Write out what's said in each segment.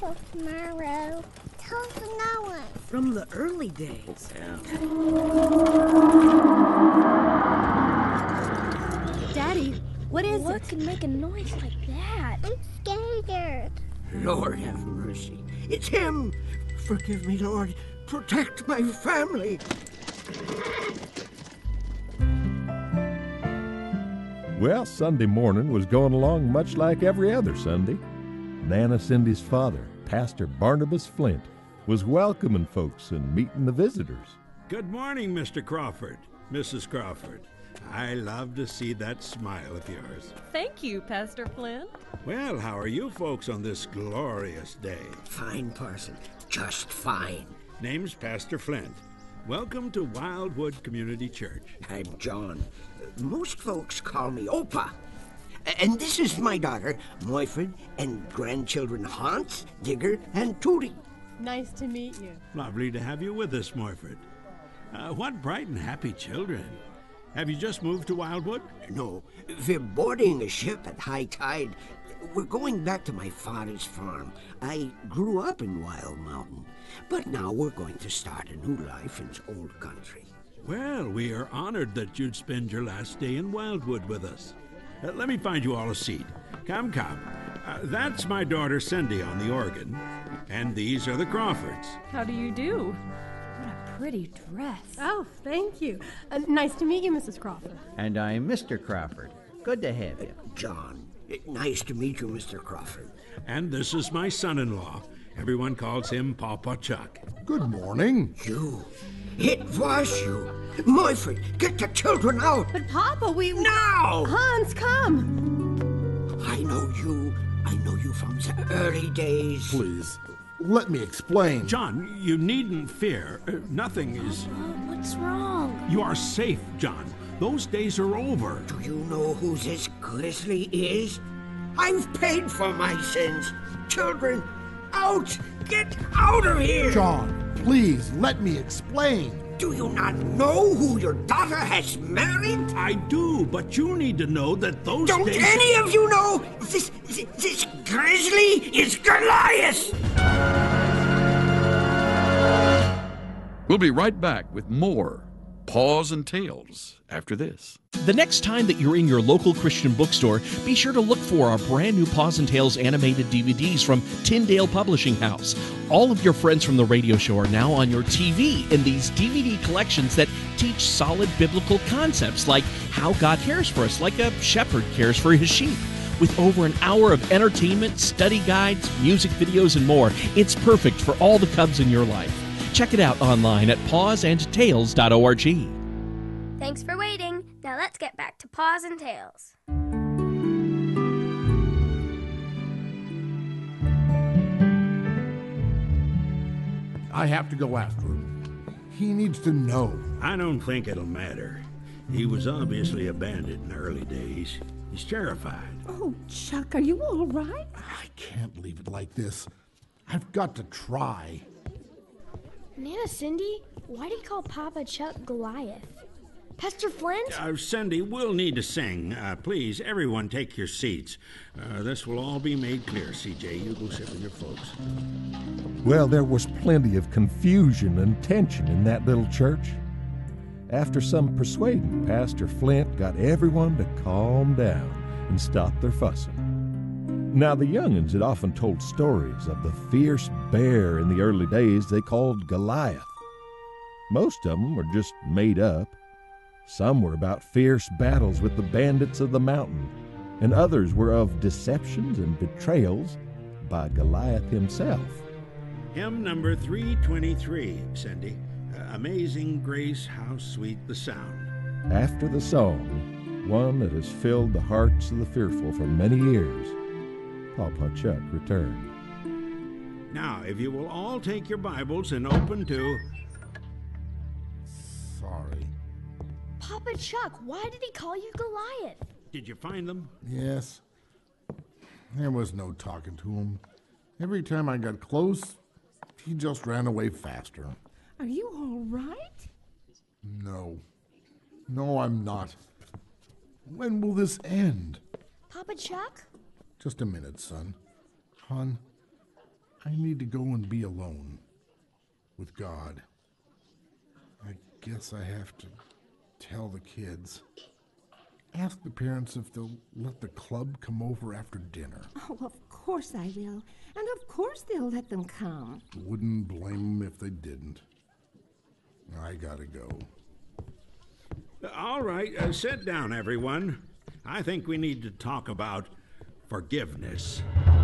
till tomorrow. Tell us another one. From the early days. Daddy, what is What it? could make a noise like that? I'm scared. Lord have mercy. It's him. Forgive me, Lord. Protect my family. Well, Sunday morning was going along much like every other Sunday. Nana Cindy's father, Pastor Barnabas Flint, was welcoming folks and meeting the visitors. Good morning, Mr. Crawford, Mrs. Crawford. I love to see that smile of yours. Thank you, Pastor Flint. Well, how are you folks on this glorious day? Fine, Parson. Just fine. Name's Pastor Flint. Welcome to Wildwood Community Church. I'm John. Most folks call me Opa. And this is my daughter, Moyfred, and grandchildren Hans, Digger, and Tootie. Nice to meet you. Lovely to have you with us, Morford. What bright and happy children. Have you just moved to Wildwood? No, we're boarding a ship at high tide. We're going back to my father's farm. I grew up in Wild Mountain, but now we're going to start a new life in old country. Well, we are honored that you'd spend your last day in Wildwood with us. Let me find you all a seat. Come. That's my daughter Cindy on the organ, and these are the Crawfords. How do you do? What a pretty dress. Oh, thank you. Nice to meet you, Mrs. Crawford. And I'm Mr. Crawford. Good to have you. John, nice to meet you, Mr. Crawford. And this is my son-in-law. Everyone calls him Papa Chuck. Good morning. You. It was you. Moyfred, get the children out. But Papa, Now! Hans, come. I know you from the early days. Please, let me explain. John, you needn't fear. Nothing is... What's wrong? You are safe, John. Those days are over. Do you know who this grizzly is? I've paid for my sins. Children, out! Get out of here! John, please, let me explain. Do you not know who your daughter has married? I do, but you need to know that those Don't days... any of you know this grizzly is Goliath? We'll be right back with more Paws and Tales after this. The next time that you're in your local Christian bookstore, be sure to look for our brand new Paws and Tales animated DVDs from Tyndale Publishing House. All of your friends from the radio show are now on your TV in these DVD collections that teach solid biblical concepts like how God cares for us, like a shepherd cares for his sheep. With over an hour of entertainment, study guides, music videos, and more, it's perfect for all the cubs in your life. Check it out online at pawsandtales.org. Thanks for waiting. Now let's get back to Paws and Tales. I have to go after him. He needs to know. I don't think it'll matter. He was obviously a bandit in the early days. He's terrified. Oh, Chuck, are you all right? I can't leave it like this. I've got to try. Nana Cindy, why do you call Papa Chuck Goliath? Pastor Flint? Cindy, we'll need to sing. Please, everyone take your seats. This will all be made clear. CJ, you go sit with your folks. Well, there was plenty of confusion and tension in that little church. After some persuading, Pastor Flint got everyone to calm down and stop their fussing. Now, the young'uns had often told stories of the fierce bear in the early days they called Goliath. Most of them were just made up. Some were about fierce battles with the bandits of the mountain, and others were of deceptions and betrayals by Goliath himself. Hymn number 323, Cindy. Amazing Grace, how sweet the sound. After the song, one that has filled the hearts of the fearful for many years, Papa Chuck returned. Now, if you will all take your Bibles and open to... Sorry. Papa Chuck, why did he call you Goliath? Did you find them? Yes. There was no talking to him. Every time I got close, he just ran away faster. Are you all right? No. No, I'm not. When will this end? Papa Chuck? Just a minute, son. Hon, I need to go and be alone with God. I guess I have to tell the kids. Ask the parents if they'll let the club come over after dinner. Oh, of course I will. And of course they'll let them come. Wouldn't blame them if they didn't. I gotta go. All right, sit down, everyone. I think we need to talk about forgiveness.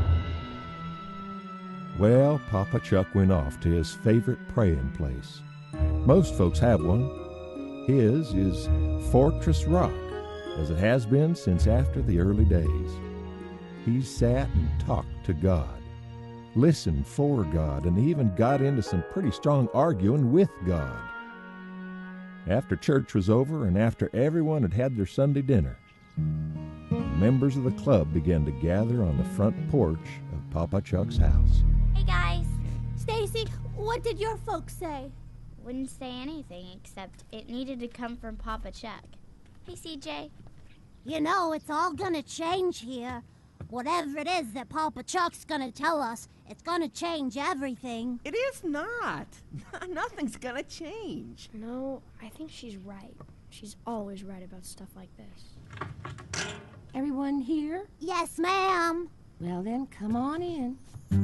Well, Papa Chuck went off to his favorite praying place. Most folks have one. His is Fortress Rock, as it has been since after the early days. He sat and talked to God, listened for God, and even got into some pretty strong arguing with God. After church was over and after everyone had had their Sunday dinner, members of the club began to gather on the front porch of Papa Chuck's house. Hey, guys. Stacy, what did your folks say? Wouldn't say anything except it needed to come from Papa Chuck. Hey, CJ. You know, it's all gonna change here. Whatever it is that Papa Chuck's gonna tell us, it's gonna change everything. It is not. Nothing's gonna change. No, I think she's right. She's always right about stuff like this. Everyone here? Yes, ma'am. Well, then, come on in.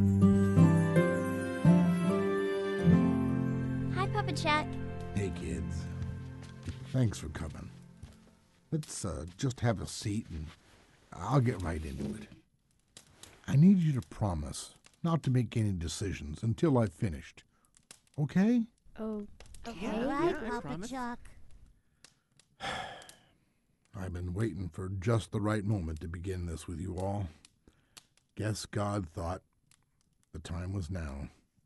Hi, Papa Chuck. Hey, kids. Thanks for coming. Let's just have a seat and I'll get right into it. I need you to promise not to make any decisions until I've finished. Okay? Oh, okay. All right, I Papa promise. Chuck. I've been waiting for just the right moment to begin this with you all. Guess God thought the time was now.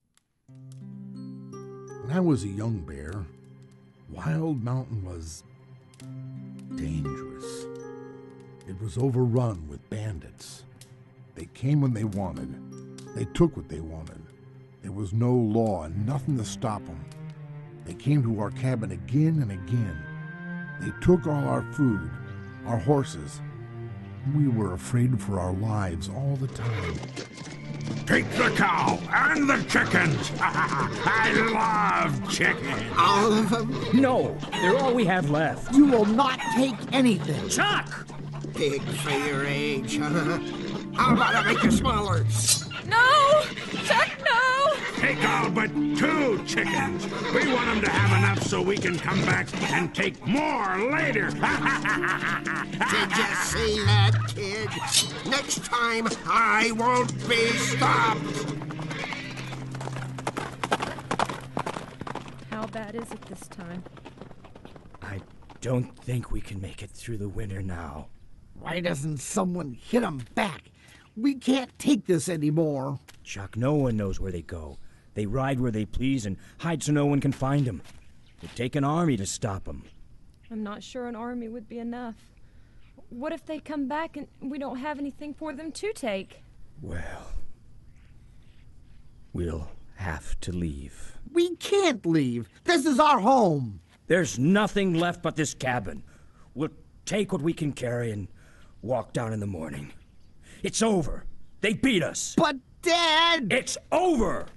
When I was a young bear, Wild Mountain was dangerous. It was overrun with bandits. They came when they wanted. They took what they wanted. There was no law and nothing to stop them. They came to our cabin again and again. They took all our food, our horses. We were afraid for our lives all the time. Take the cow and the chickens. I love chickens. All of them? No, they're all we have left. You will not take anything. Chuck! Big for your age, huh? How about I make you smaller? No! Chuck, no! Take all but 2 chickens. We want them to have enough so we can come back and take more later. Did you see that, kid? Next time, I won't be stopped. How bad is it this time? I don't think we can make it through the winter now. Why doesn't someone hit them back? We can't take this anymore. Chuck, no one knows where they go. They ride where they please and hide so no one can find them. It'd take an army to stop them. I'm not sure an army would be enough. What if they come back and we don't have anything for them to take? Well, we'll have to leave. We can't leave. This is our home. There's nothing left but this cabin. We'll take what we can carry and walk down in the morning. It's over. They beat us. But, Dad! It's over!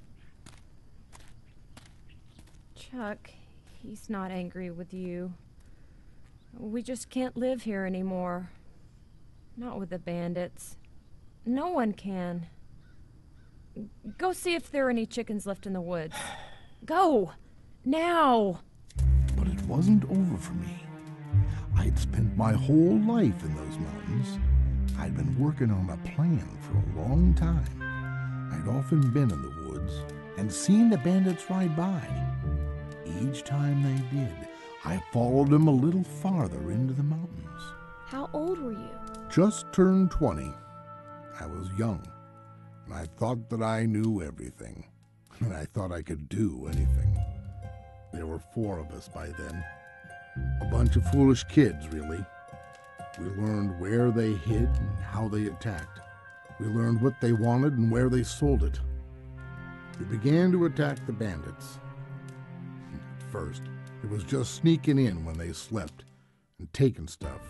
Chuck, he's not angry with you. We just can't live here anymore. Not with the bandits. No one can. Go see if there are any chickens left in the woods. Go! Now! But it wasn't over for me. I'd spent my whole life in those mountains. I'd been working on a plan for a long time. I'd often been in the woods and seen the bandits ride by. Each time they did, I followed them a little farther into the mountains. How old were you? Just turned 20. I was young, and I thought that I knew everything, and I thought I could do anything. There were 4 of us by then. A bunch of foolish kids, really. We learned where they hid and how they attacked. We learned what they wanted and where they sold it. We began to attack the bandits. At first, it was just sneaking in when they slept and taking stuff.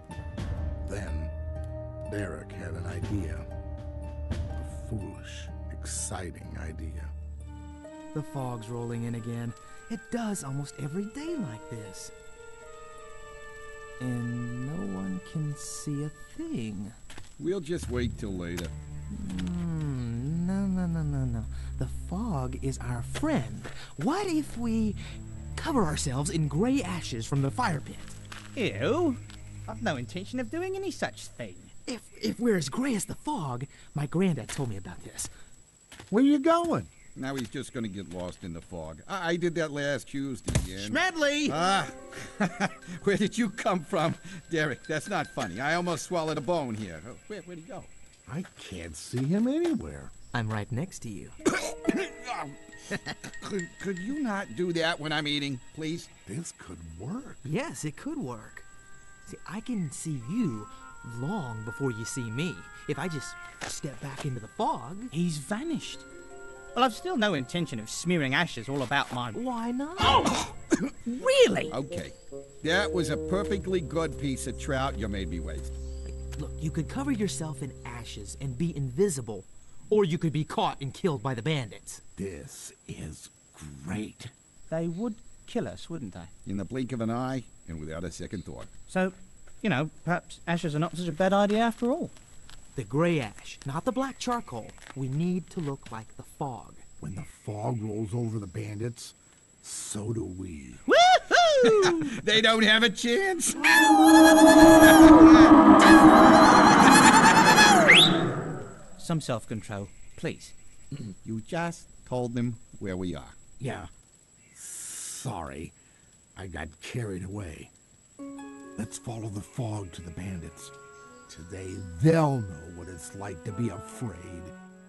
Then, Derek had an idea. A foolish, exciting idea. The fog's rolling in again. It does almost every day like this. And no one can see a thing. We'll just wait till later. No. The fog is our friend. What if we cover ourselves in gray ashes from the fire pit? Ew. I've no intention of doing any such thing. If we're as gray as the fog, my granddad told me about this. Where you going? Now he's just going to get lost in the fog. I did that last Tuesday, and... Smedley! Where did you come from? Derek, that's not funny. I almost swallowed a bone here. Where'd he go? I can't see him anywhere. I'm right next to you. Could you not do that when I'm eating, please? This could work. Yes, it could work. See, I can see you long before you see me. If I just step back into the fog... He's vanished. Well, I've still no intention of smearing ashes all about my... Why not? Oh! Really? Okay. That was a perfectly good piece of trout you made me waste. Look, you could cover yourself in ashes and be invisible, or you could be caught and killed by the bandits. This is great. They would kill us, wouldn't they? In the blink of an eye and without a second thought. So, perhaps ashes are not such a bad idea after all. The gray ash, not the black charcoal. We need to look like the fog. When the fog rolls over the bandits, so do we. Woohoo! They don't have a chance. Some self-control, please. You just told them where we are. Yeah. Sorry. I got carried away. Let's follow the fog to the bandits. Today they'll know what it's like to be afraid.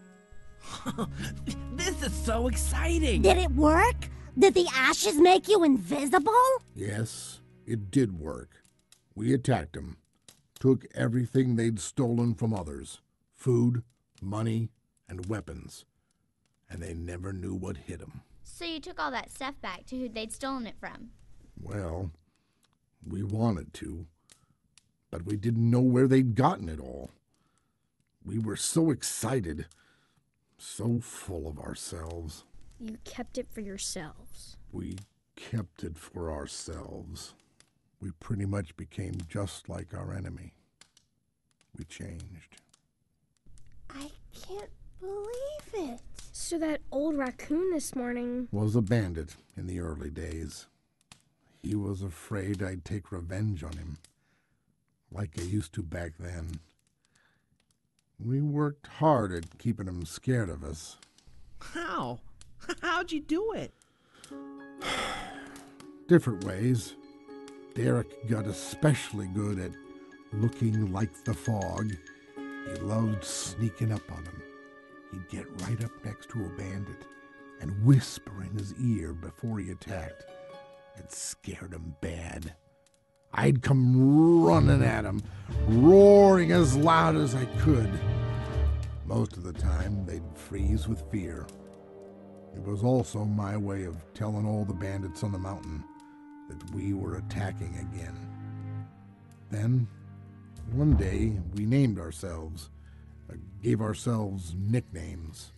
This is so exciting! Did it work? Did the ashes make you invisible? Yes, it did work. We attacked them. Took everything they'd stolen from others. Food, money, and weapons. And they never knew what hit them. So you took all that stuff back to who they'd stolen it from? Well, we wanted to. But we didn't know where they'd gotten it all. We were so excited, so full of ourselves. You kept it for yourselves. We kept it for ourselves. We pretty much became just like our enemy. We changed. I can't believe it. So that old raccoon this morning... Was a bandit in the early days. He was afraid I'd take revenge on him. Like I used to back then. We worked hard at keeping him scared of us. How? How'd you do it? Different ways. Derek got especially good at looking like the fog. He loved sneaking up on him. He'd get right up next to a bandit and whisper in his ear before he attacked. It scared him bad. I'd come running at him, roaring as loud as I could. Most of the time, they'd freeze with fear. It was also my way of telling all the bandits on the mountain that we were attacking again. Then, one day, we named ourselves, gave ourselves nicknames.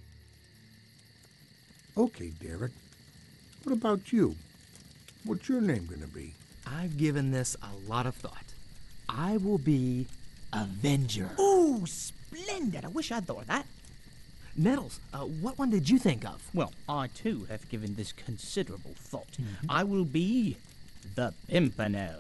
Okay, Derek, what about you? What's your name gonna be? I've given this a lot of thought. I will be Avenger. Ooh, splendid. I wish I'd thought of that. Nettles, what one did you think of? Well, I too have given this considerable thought. I will be the Pimpernel.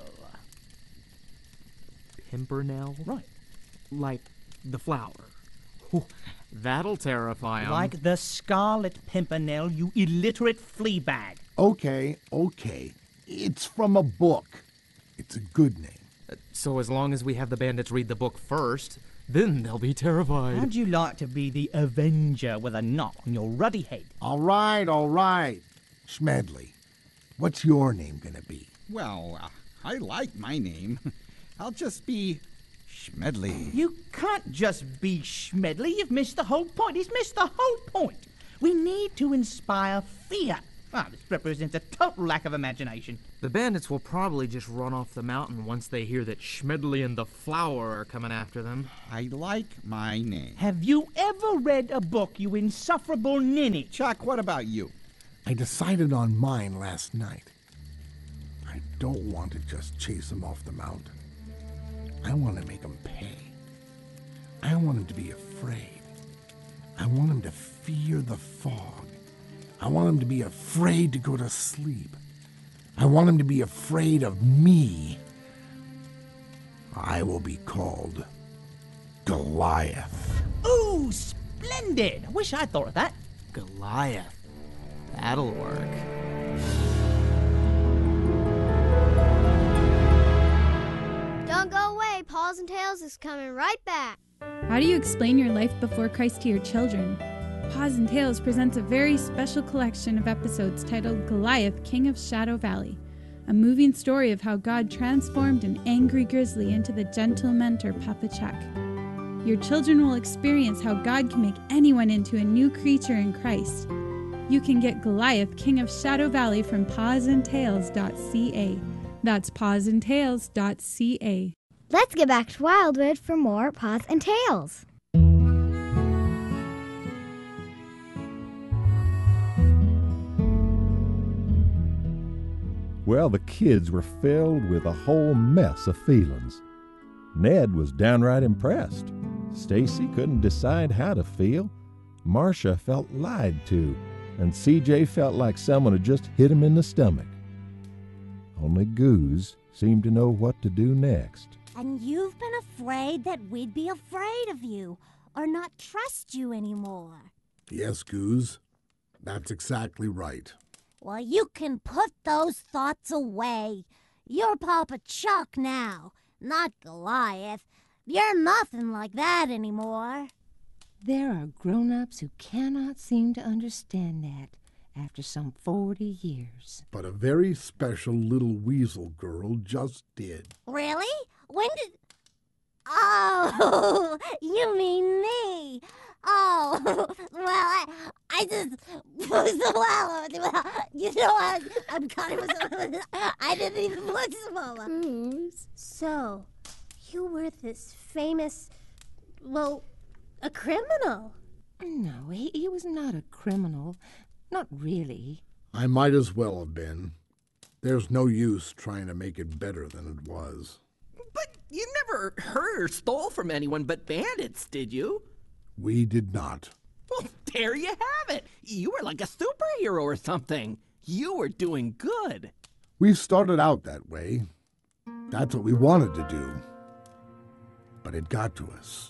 Pimpernel? Right. Like the flower. Ooh, that'll terrify 'em. Like the Scarlet Pimpernel, you illiterate flea bag. Okay. It's from a book. It's a good name. So as long as we have the bandits read the book first, then they'll be terrified. How'd you like to be the Avenger with a knot on your ruddy head? All right. Smedley, what's your name gonna be? Well, I like my name. I'll just be Smedley. You can't just be Smedley. You've missed the whole point. He's missed the whole point. We need to inspire fear. Ah, this represents a total lack of imagination. The bandits will probably just run off the mountain once they hear that Schmidley and the Flower are coming after them. I like my name. Have you ever read a book, you insufferable ninny? Chuck, what about you? I decided on mine last night. I don't want to just chase him off the mountain. I want to make him pay. I want him to be afraid. I want him to fear the fog. I want him to be afraid to go to sleep. I want him to be afraid of me. I will be called Goliath. Ooh, splendid! I wish I'd thought of that. Goliath. That'll work. Don't go away. Paws and Tails is coming right back. How do you explain your life before Christ to your children? Paws and Tails presents a very special collection of episodes titled Goliath, King of Shadow Valley, a moving story of how God transformed an angry grizzly into the gentle mentor Papa Chuck. Your children will experience how God can make anyone into a new creature in Christ. You can get Goliath, King of Shadow Valley from pawsandtails.ca. That's pawsandtails.ca. Let's get back to Wildwood for more Paws and Tails. Well, the kids were filled with a whole mess of feelings. Ned was downright impressed. Stacy couldn't decide how to feel. Marcia felt lied to, and CJ felt like someone had just hit him in the stomach. Only Goose seemed to know what to do next. And you've been afraid that we'd be afraid of you, or not trust you anymore. Yes, Goose. That's exactly right. Well, you can put those thoughts away. You're Papa Chuck now, not Goliath. You're nothing like that anymore. There are grown-ups who cannot seem to understand that after some 40 years. But a very special little weasel girl just did. Really? When did... Oh, you mean me. Oh, well, I just... Well, you know what? I'm kind of... I didn't even look smaller. So, you were this famous... Well, a criminal. No, he was not a criminal. Not really. I might as well have been. There's no use trying to make it better than it was. But you never hurt or stole from anyone but bandits, did you? We did not. Well, there you have it. You were like a superhero or something. You were doing good. We started out that way. That's what we wanted to do. But it got to us.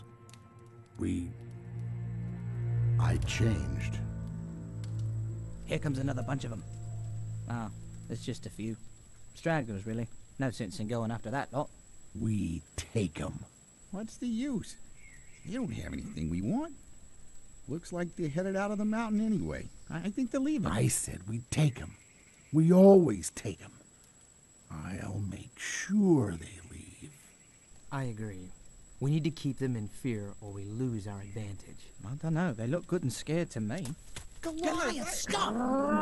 I changed. Here comes another bunch of them. Ah, there's just a few. Stragglers, really. No sense in going after that lot. We take 'em. What's the use? They don't have anything we want. Looks like they're headed out of the mountain anyway. I think they're leaving. I said we take 'em. We always take 'em. I'll make sure they leave. I agree. We need to keep them in fear or we lose our advantage. I don't know. They look good and scared to me. Goliath, stop!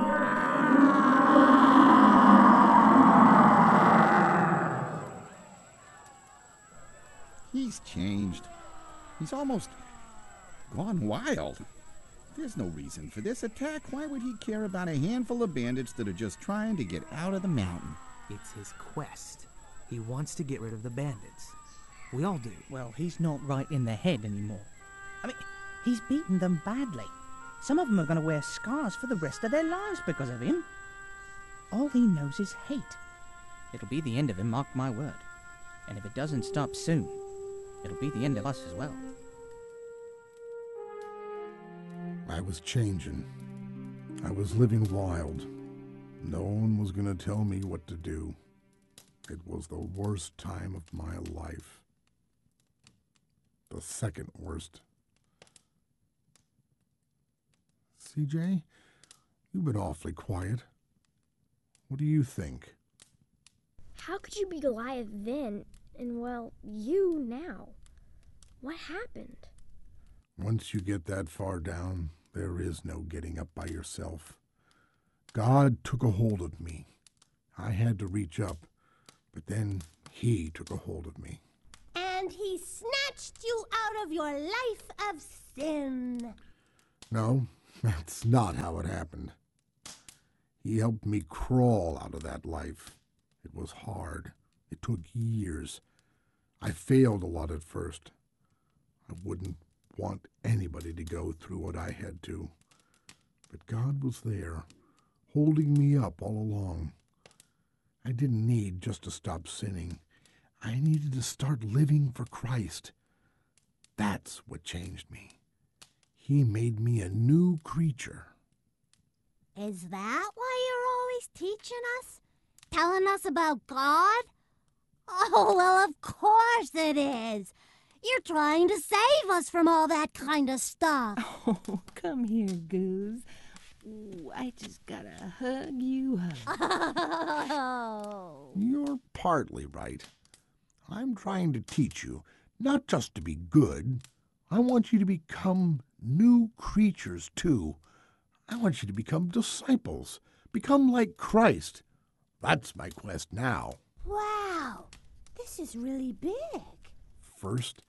He's changed. He's almost gone wild. There's no reason for this attack. Why would he care about a handful of bandits that are just trying to get out of the mountain? It's his quest. He wants to get rid of the bandits. We all do. Well, he's not right in the head anymore. I mean, he's beaten them badly. Some of them are going to wear scars for the rest of their lives because of him. All he knows is hate. It'll be the end of him, mark my word. And if it doesn't stop soon, it'll be the end of us as well. I was changing. I was living wild. No one was going to tell me what to do. It was the worst time of my life. The second worst. CJ, you've been awfully quiet. What do you think? How could you be Goliath then, and, well, you now? What happened? Once you get that far down, there is no getting up by yourself. God took a hold of me. I had to reach up, but then he took a hold of me. And he snatched you out of your life of sin. No, that's not how it happened. He helped me crawl out of that life. It was hard. It took years. I failed a lot at first. I wouldn't want anybody to go through what I had to. But God was there, holding me up all along. I didn't need just to stop sinning. I needed to start living for Christ. That's what changed me. He made me a new creature. Is that why you're always teaching us? Telling us about God? Oh, well, of course it is. You're trying to save us from all that kind of stuff. Oh, come here, Goose. Ooh, I just gotta hug you up. Oh. You're partly right. I'm trying to teach you, not just to be good. I want you to become new creatures, too. I want you to become disciples, become like Christ. That's my quest now. Wow, this is really big. First,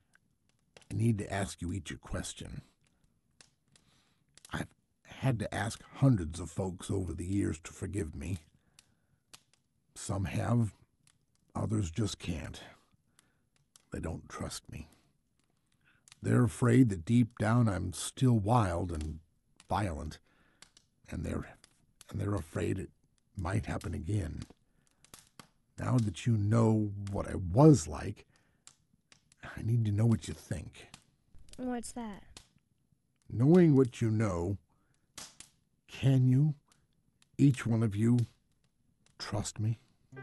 I need to ask you each a question. I've had to ask hundreds of folks over the years to forgive me. Some have, others just can't. They don't trust me. They're afraid that deep down I'm still wild and violent, and they're afraid it might happen again. Now that you know what I was like, I need to know what you think. What's that? Knowing what you know, can you, each one of you, trust me?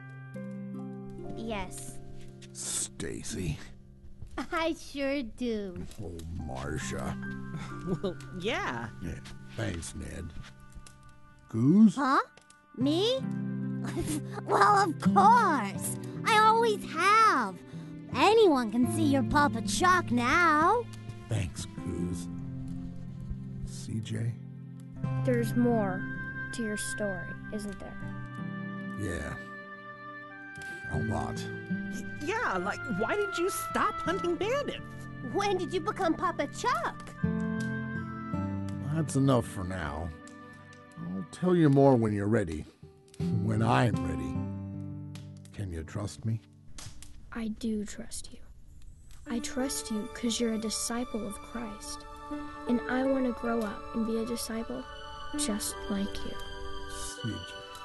Yes. Stacy. I sure do. Oh, Marcia. Well, yeah. Yeah. Thanks, Ned. Goose? Huh? Me? Well, of course. I always have. Anyone can see your Papa Chuck now. Thanks, Goose. CJ? There's more to your story, isn't there? Yeah. A lot. Yeah, like, why did you stop hunting bandits? When did you become Papa Chuck? That's enough for now. I'll tell you more when you're ready. When I'm ready. Can you trust me? I do trust you. I trust you because you're a disciple of Christ. And I want to grow up and be a disciple just like you. CJ.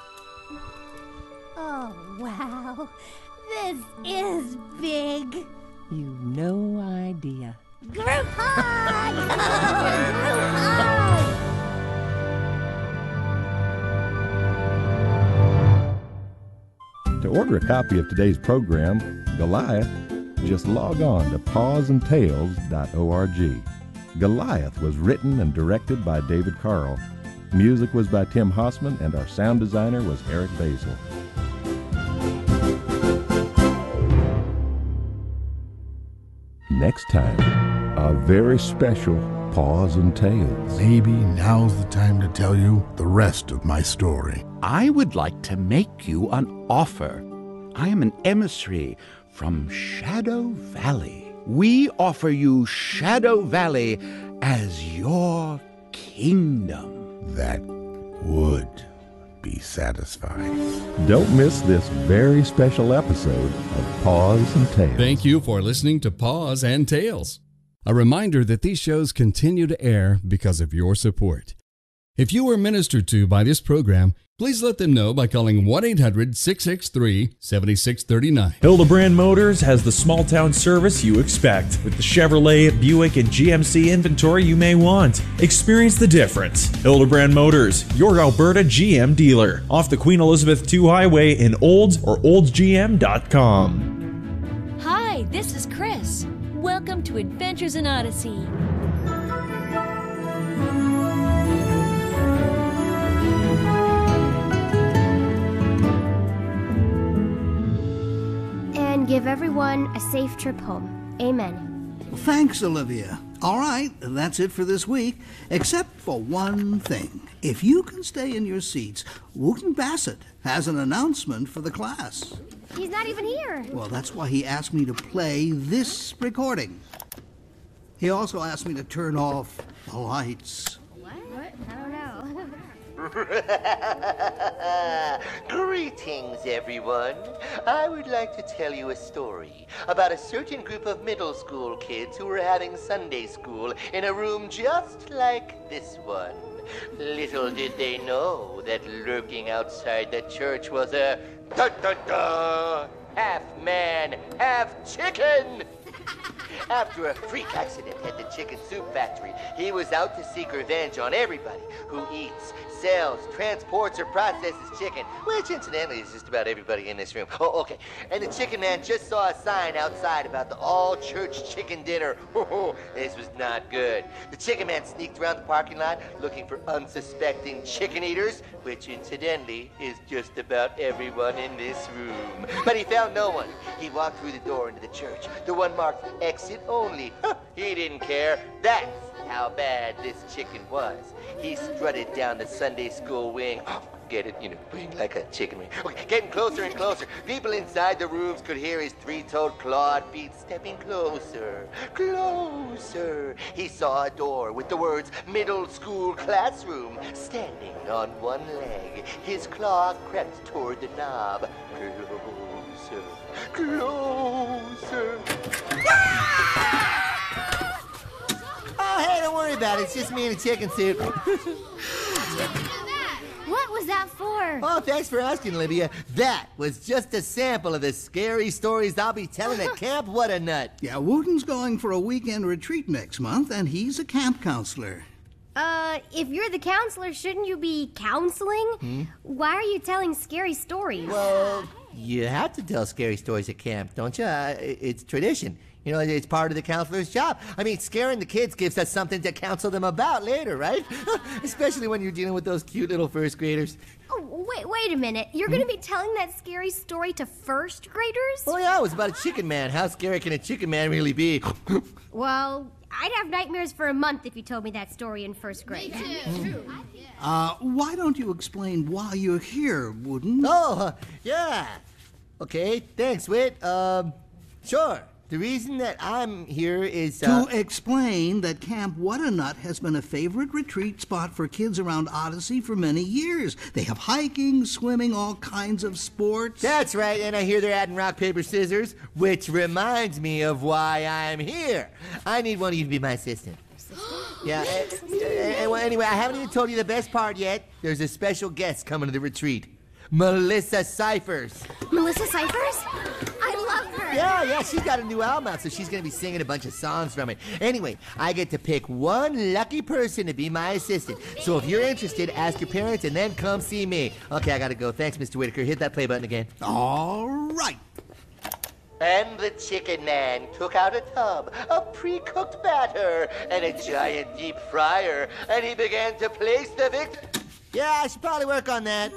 Oh, wow. This is big. You no idea. Group hug! Group hug! To order a copy of today's program, Goliath, just log on to pawsandtails.org. Goliath was written and directed by David Carl. Music was by Tim Hossman, and our sound designer was Eric Basil. Next time, a very special Paws and Tails. Maybe now's the time to tell you the rest of my story. I would like to make you an offer. I am an emissary from Shadow Valley. We offer you Shadow Valley as your kingdom. That would be satisfying. Don't miss this very special episode of Paws and Tails. Thank you for listening to Paws and Tails. A reminder that these shows continue to air because of your support. If you were ministered to by this program, please let them know by calling 1-800-663-7639. Hildebrand Motors has the small town service you expect with the Chevrolet, Buick, and GMC inventory you may want. Experience the difference. Hildebrand Motors, your Alberta GM dealer, off the Queen Elizabeth II Highway in Olds or oldsgm.com. Hi, this is Chris. Welcome to Adventures in Odyssey. And give everyone a safe trip home. Amen. Thanks, Olivia. All right, that's it for this week, except for one thing. If you can stay in your seats, Wooten Bassett has an announcement for the class. He's not even here. Well, that's why he asked me to play this recording. He also asked me to turn off the lights. What? I don't know. Greetings, everyone. I would like to tell you a story about a certain group of middle school kids who were having Sunday school in a room just like this one. Little did they know that lurking outside the church was a half man, half chicken. After a freak accident at the chicken soup factory, he was out to seek revenge on everybody who eats, sells, transports, or processes chicken, which incidentally is just about everybody in this room. Oh, okay. And the chicken man just saw a sign outside about the all-church chicken dinner. This was not good. The chicken man sneaked around the parking lot looking for unsuspecting chicken eaters, which incidentally is just about everyone in this room. But he found no one. He walked through the door into the church, the one marked exit only. He didn't care. That's how bad this chicken was. He strutted down the Sunday school wing. Get it? Wing like a chicken wing. Okay, getting closer and closer. People inside the rooms could hear his three-toed clawed feet stepping closer, closer. He saw a door with the words middle school classroom standing on one leg. His claw crept toward the knob. Closer, closer. Oh, hey, don't worry about it. It's just me in a chicken suit. What was that for? Oh, thanks for asking, Olivia. That was just a sample of the scary stories I'll be telling at Camp What a Nut. Yeah, Wooten's going for a weekend retreat next month, and he's a camp counselor. If you're the counselor, shouldn't you be counseling? Why are you telling scary stories? Well, you have to tell scary stories at camp, don't you? It's tradition. It's part of the counselor's job. I mean, scaring the kids gives us something to counsel them about later, right? Especially when you're dealing with those cute little first graders. Oh, wait a minute. You're going to be telling that scary story to first graders? Oh, yeah, it was about a chicken man. How scary can a chicken man really be? Well, I'd have nightmares for a month if you told me that story in first grade. Me too. Why don't you explain why you're here, Wooten? Oh, yeah. Okay, thanks, Whit. Sure. The reason that I'm here is... To explain that Camp What a Nut has been a favorite retreat spot for kids around Odyssey for many years. They have hiking, swimming, all kinds of sports. That's right, and I hear they're adding rock, paper, scissors, which reminds me of why I'm here. I need one of you to be my assistant. Yeah, anyway, I haven't even told you the best part yet. There's a special guest coming to the retreat. Melissa Cyphers. Melissa Cyphers? I love her. Yeah, she's got a new album out, so she's going to be singing a bunch of songs from it. Anyway, I get to pick one lucky person to be my assistant. So if you're interested, ask your parents and then come see me. Okay, I got to go. Thanks, Mr. Whitaker. Hit that play button again. All right. And the chicken man took out a tub of pre-cooked batter and a giant deep fryer, and he began to place the victim. Yeah, I should probably work on that.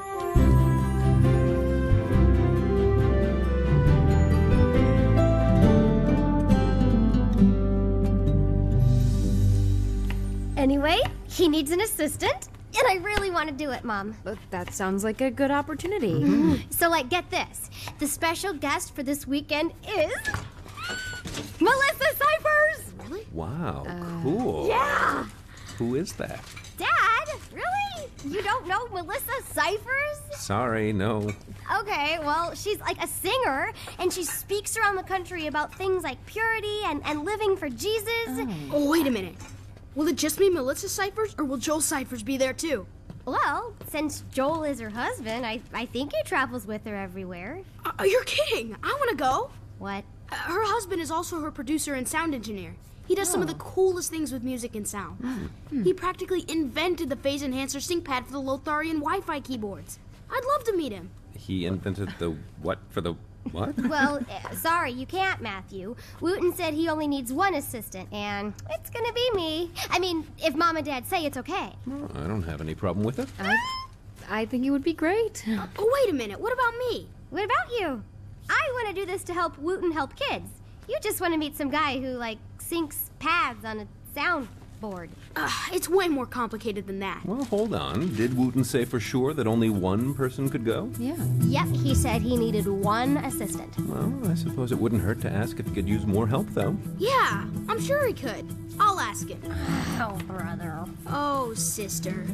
Anyway, he needs an assistant, and I really want to do it, Mom. That sounds like a good opportunity. So, get this. The special guest for this weekend is... Melissa Cyphers! Really? Wow, cool. Yeah! Who is that? Dad? Really? You don't know Melissa Cyphers? Sorry, no. Okay, well, she's a singer, and she speaks around the country about things like purity and living for Jesus. Oh, wait a minute. Will it just be Melissa Cyphers, or will Joel Cyphers be there too? Well, since Joel is her husband, I think he travels with her everywhere. You're kidding. I want to go. What? Her husband is also her producer and sound engineer. He does some of the coolest things with music and sound. He practically invented the phase enhancer sync pad for the Lotharian Wi-Fi keyboards. I'd love to meet him. He invented the what for the what? Well, sorry, you can't, Matthew. Wooten said he only needs one assistant, and it's gonna be me. I mean, if Mom and Dad say it's okay. Oh, I don't have any problem with it. I think it would be great. Oh, wait a minute. What about me? What about you? I want to do this to help Wooten help kids. You just want to meet some guy who, syncs pads on a soundboard. It's way more complicated than that. Well, hold on. Did Wooten say for sure that only one person could go? Yeah. Yep, he said he needed one assistant. Well, I suppose it wouldn't hurt to ask if he could use more help, though. Yeah, I'm sure he could. I'll ask him. Oh, brother. Oh, sister.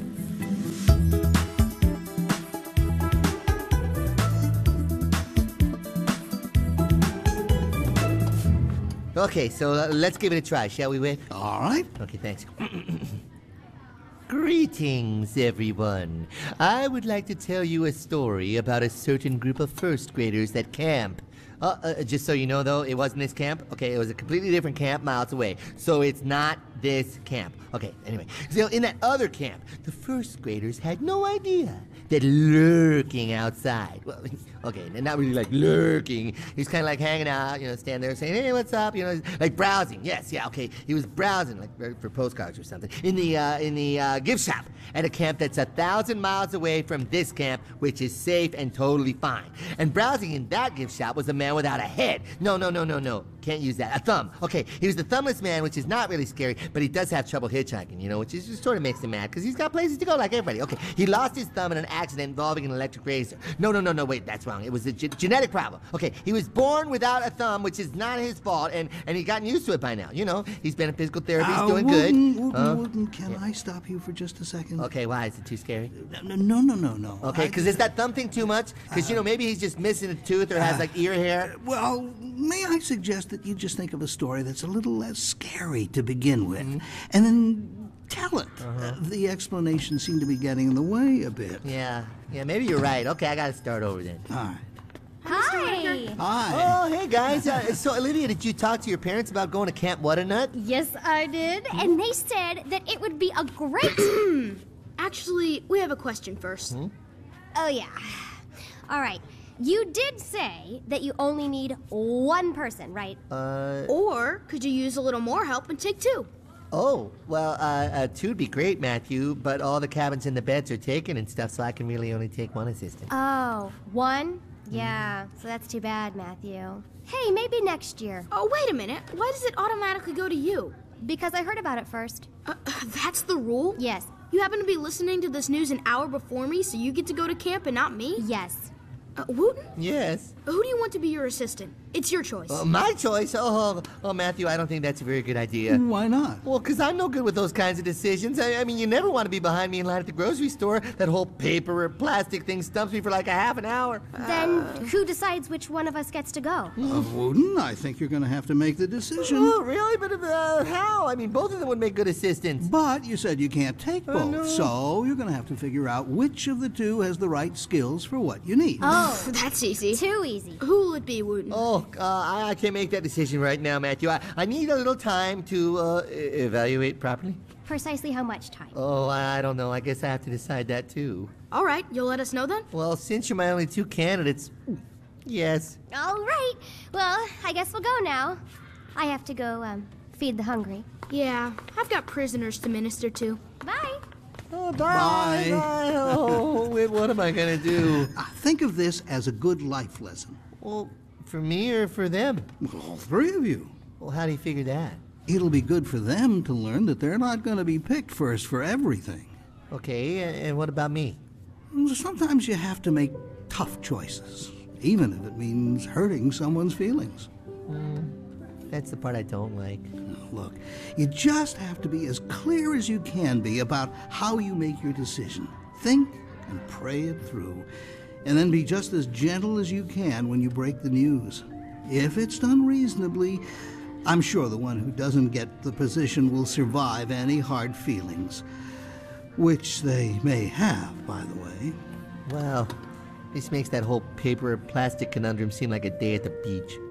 Okay, so let's give it a try, shall we, Whit? All right. Okay, thanks. Greetings, everyone. I would like to tell you a story about a certain group of first graders at camp. Just so you know, though, it wasn't this camp. Okay, it was a completely different camp miles away. So it's not this camp. Okay, anyway. So in that other camp, the first graders had no idea that lurking outside, well, okay, not really like lurking. He was kind of like hanging out, standing there saying, hey, what's up? Like browsing. Yes, yeah, okay. He was browsing, like for postcards or something, in the gift shop at a camp that's 1,000 miles away from this camp, which is safe and totally fine. And browsing in that gift shop was a man without a head. No. Can't use that. A thumb. Okay, he was the thumbless man, which is not really scary, but he does have trouble hitchhiking, which is just sort of makes him mad, because he's got places to go like everybody. Okay, he lost his thumb in an accident involving an electric razor. No, wait, that's wrong. It was a genetic problem. Okay, he was born without a thumb, which is not his fault, and he's gotten used to it by now. He's been in physical therapy, he's doing good. Wooten, can I stop you for just a second? Okay, why? Is it too scary? No. Okay, because is that thumb thing too much? Because, maybe he's just missing a tooth or has, like, ear hair. Well, may I suggest that you just think of a story that's a little less scary to begin with, and then tell it. The explanations seem to be getting in the way a bit. Yeah, maybe you're right. Okay, I gotta start over then. All right. Hi. Hi. Oh, hey, guys. So, Olivia, did you talk to your parents about going to Camp Whattanut? Yes, I did. And they said that it would be a great... Actually, we have a question first. Oh, yeah. All right. You did say that you only need one person, right? Or could you use a little more help and take two? Oh, well, two'd be great, Matthew, but all the cabins and the beds are taken and stuff, so I can really only take one assistant. Oh, one? Yeah, so that's too bad, Matthew. Hey, maybe next year. Oh, wait a minute. Why does it automatically go to you? Because I heard about it first. That's the rule? Yes. You happen to be listening to this news an hour before me, so you get to go to camp and not me? Yes. Wooten? Yes? Who do you want to be your assistant? It's your choice. My choice? Oh, Matthew, I don't think that's a very good idea. Why not? Well, because I'm no good with those kinds of decisions. I mean, you never want to be behind me in line at the grocery store. That whole paper or plastic thing stumps me for like a half an hour. Then who decides which one of us gets to go? Wooten, I think you're going to have to make the decision. Oh, really? But how? I mean, both of them would make good assistants. But you said you can't take both, no. so you're going to have to figure out which of the two has the right skills for what you need. Oh, that's easy. Too easy. Who will it be, Wooten? Oh, I can't make that decision right now, Matthew. I need a little time to evaluate properly. Precisely how much time? Oh, I don't know. I guess I have to decide that, too. All right, you'll let us know then? Well, since you're my only two candidates, yes. All right. Well, I guess we'll go now. I have to go, feed the hungry. Yeah, I've got prisoners to minister to. Bye. Oh, bye. Bye. Oh, what am I going to do? Think of this as a good life lesson. Well, for me or for them? All three of you. Well, how do you figure that? It'll be good for them to learn that they're not going to be picked first for everything. Okay, and what about me? Sometimes you have to make tough choices, even if it means hurting someone's feelings. That's the part I don't like. Look, you just have to be as clear as you can be about how you make your decision. Think and pray it through, and then be just as gentle as you can when you break the news. If it's done reasonably, I'm sure the one who doesn't get the position will survive any hard feelings, which they may have, by the way. Wow, this makes that whole paper or plastic conundrum seem like a day at the beach.